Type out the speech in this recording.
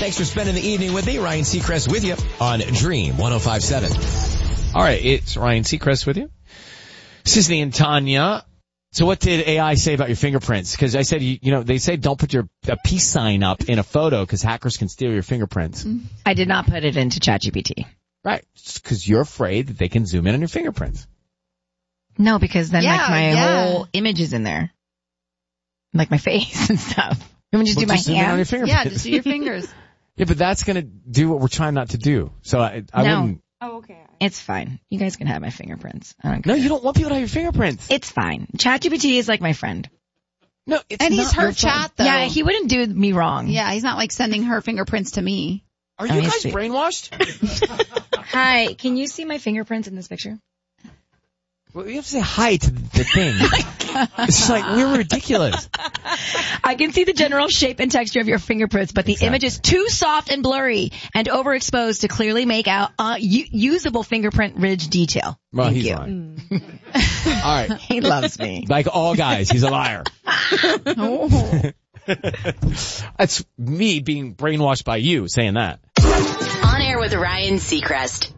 Thanks for spending the evening with me. Ryan Seacrest with you on Dream 105.7. All right, it's Ryan Seacrest with you. Sisney and Tanya. So what did AI say about your fingerprints? Because I said, they say don't put a peace sign up in a photo because hackers can steal your fingerprints. I did not put it into ChatGPT. Right, because you're afraid that they can zoom in on your fingerprints. No, because then my whole image is in there. Like my face and stuff. You want me to just do my zoom in on your hands? fingerprints. Yeah, just do your fingers. Yeah, but that's going to do what we're trying not to do. So I wouldn't. Oh, okay. It's fine. You guys can have my fingerprints. I don't care. No, you don't want people to have your fingerprints. It's fine. ChatGPT is like my friend. No, it's And not he's her your friend. chat, though. Yeah, he wouldn't do me wrong. Yeah, he's not like sending her fingerprints to me. Are you guys brainwashed? Hi, can you see my fingerprints in this picture? Well, you have to say hi to the thing. It's like, we're ridiculous. I can see the general shape and texture of your fingerprints, but the image is too soft and blurry and overexposed to clearly make out usable fingerprint ridge detail. Well, Thank he's you. lying. All right. He loves me. Like all guys, he's a liar. That's me being brainwashed by you saying that. On air with Ryan Seacrest.